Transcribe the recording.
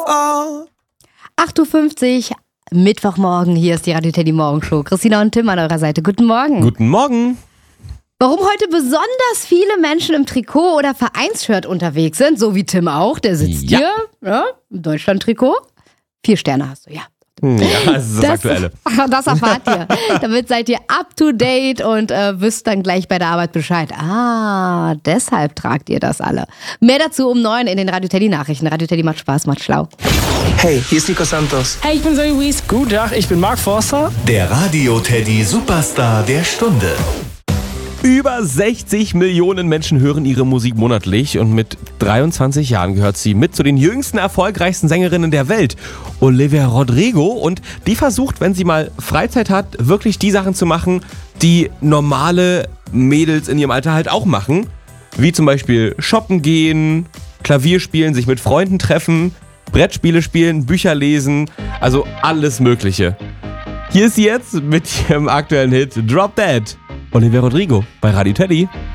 8.50 Uhr, Mittwochmorgen, hier ist die Radio Teddy Morgenshow. Christina und Tim an eurer Seite, guten Morgen. Guten Morgen. Warum heute besonders viele Menschen im Trikot oder Vereinsshirt unterwegs sind, so wie Tim auch, der sitzt hier, ja, im Deutschland-Trikot. 4 Sterne hast du, ja. Ja, das ist das Aktuelle. Das erfahrt ihr. Damit seid ihr up to date und wisst dann gleich bei der Arbeit Bescheid. Deshalb tragt ihr das alle. Mehr dazu um 9 in den Radio Teddy Nachrichten. Radio Teddy macht Spaß, macht schlau. Hey, hier ist Nico Santos. Hey, ich bin Zoe Wies. Guten Tag, ich bin Mark Forster. Der Radio Teddy Superstar der Stunde. Über 60 Millionen Menschen hören ihre Musik monatlich und mit 23 Jahren gehört sie mit zu den jüngsten erfolgreichsten Sängerinnen der Welt. Olivia Rodrigo, und die versucht, wenn sie mal Freizeit hat, wirklich die Sachen zu machen, die normale Mädels in ihrem Alter halt auch machen. Wie zum Beispiel shoppen gehen, Klavier spielen, sich mit Freunden treffen, Brettspiele spielen, Bücher lesen, also alles Mögliche. Hier ist sie jetzt mit ihrem aktuellen Hit Drop Dead. Olivia Rodrigo bei Radio Teddy.